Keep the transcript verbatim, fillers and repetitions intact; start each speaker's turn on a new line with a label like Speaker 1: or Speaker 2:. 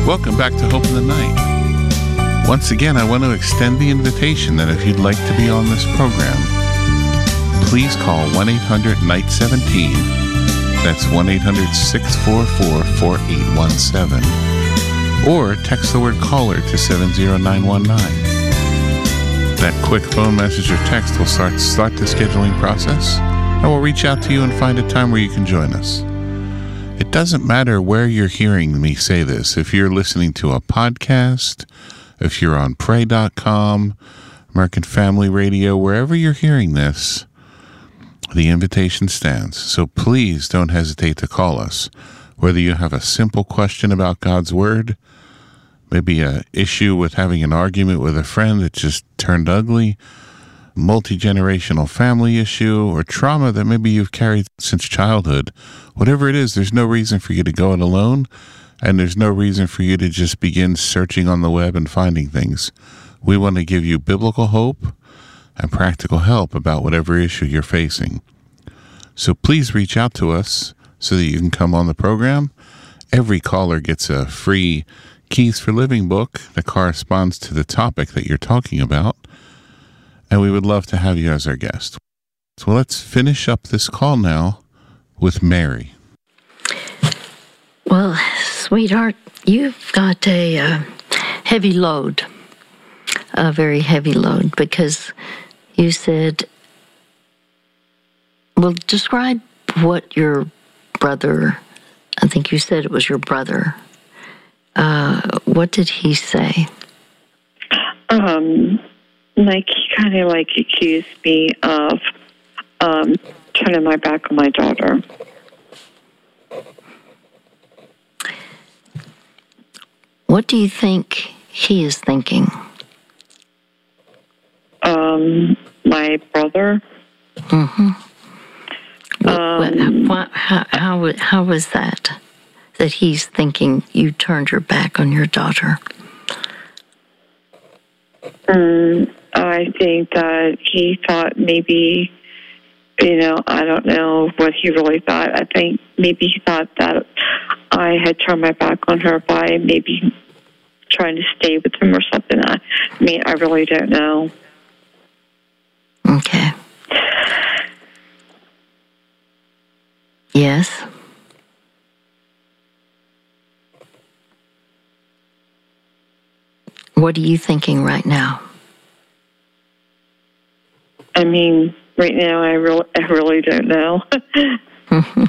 Speaker 1: Welcome back to Hope in the Night. Once again, I want to extend the invitation that if you'd like to be on this program, please call one eight hundred N I G H T seventeen. That's one eight hundred six four four four eight one seven. Or text the word caller to seven zero nine one nine. That quick phone message or text will start, start the scheduling process, and we'll reach out to you and find a time where you can join us. It doesn't matter where you're hearing me say this. If you're listening to a podcast, if you're on pray dot com, American Family Radio, wherever you're hearing this, the invitation stands. So please don't hesitate to call us. Whether you have a simple question about God's Word, maybe an issue with having an argument with a friend that just turned ugly, multi-generational family issue, or trauma that maybe you've carried since childhood. Whatever it is, there's no reason for you to go it alone, and there's no reason for you to just begin searching on the web and finding things. We want to give you biblical hope and practical help about whatever issue you're facing. So please reach out to us so that you can come on the program. Every caller gets a free Keys for Living book that corresponds to the topic that you're talking about, and we would love to have you as our guest. So let's finish up this call now with Mary.
Speaker 2: Well, sweetheart, you've got a uh, heavy load, a very heavy load, because you said, well, describe what your brother, I think you said it was your brother, uh, what did he say?
Speaker 3: Um... Like, he kind of, like, accused me of um, turning my back on my daughter.
Speaker 2: What do you think he is thinking?
Speaker 3: Um, my brother.
Speaker 2: Mm-hmm.
Speaker 3: Um,
Speaker 2: what, what, how, how, how was that, that he's thinking you turned your back on your daughter?
Speaker 3: Um, I think that he thought maybe, you know, I don't know what he really thought. I think maybe he thought that I had turned my back on her by maybe trying to stay with him or something. I, I mean, I really don't know.
Speaker 2: Okay. Yes? What are you thinking right now?
Speaker 3: I mean, right now, I really, I really don't know.
Speaker 2: Mm-hmm.